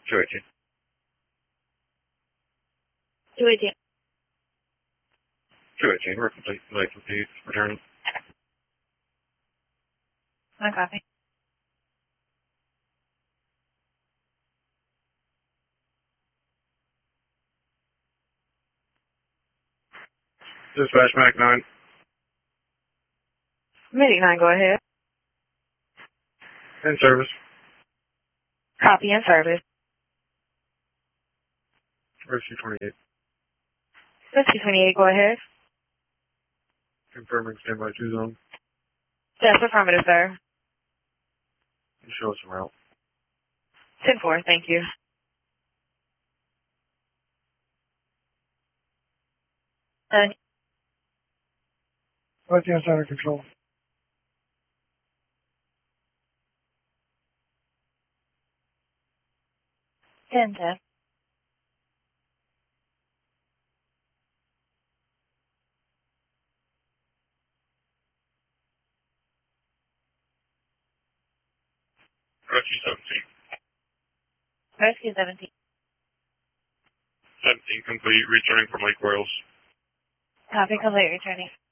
218. 218. 218, we're complete. Late complete. Return. No copy. Dispatch Mac 9. Medic 9, go ahead. In service. Copy in service. Rescue 28. Rescue 28, go ahead. Confirming standby 2 zone. Yes, affirmative, sir. Show us some route. 10-4, thank you. Everything's under control. 10-10. Rescue 17. Rescue 17. 17 complete. Returning from Lake Royals. Copy, complete, returning.